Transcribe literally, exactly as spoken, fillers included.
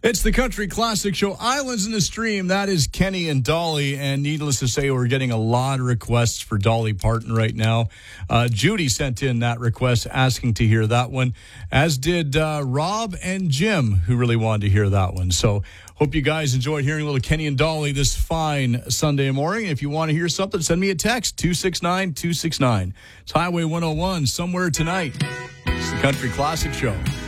It's the Country Classic Show, Islands in the Stream. That is Kenny and Dolly, and needless to say, we're getting a lot of requests for Dolly Parton right now. Uh, Judy sent in that request asking to hear that one, as did uh, Rob and Jim, who really wanted to hear that one. So hope you guys enjoyed hearing a little Kenny and Dolly this fine Sunday morning. If you want to hear something, send me a text, two six nine two six nine. It's Highway one oh one, Somewhere Tonight. It's the Country Classic Show.